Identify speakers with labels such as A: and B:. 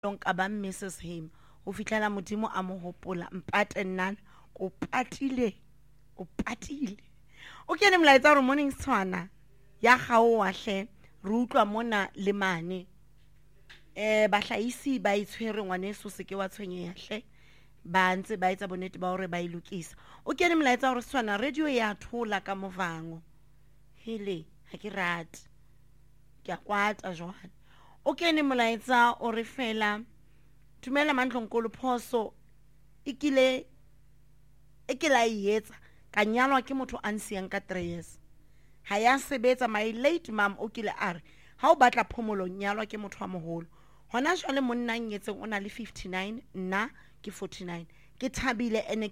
A: ka ba Mrs him o fitlela modimo a mo hopola mpate nna o patile o kene molaetsa re morning tshwana ya gago wa hle re utlwa mona le mane bahlaisi ba itshwere ngwaneso se ke wa tshwenyeya hle ba ntse ba etsa bonete ba hore ba ilukisa o kene molaetsa hore tshwana radio ya thola ka movango hele ha ke rate ke a kwata jwale o kene molaetsa o re fela tumela Mandlonkolo phoso ikile la yetsa ka nyalwa ke motho a nsiang ka 3 years ha ya sebetsa my late mom o kile a re ha o batla phomolo nyalwa ke motho wa moholo hona jwale monna nyetseng o na le 59 nna ke 49 ke thabile ene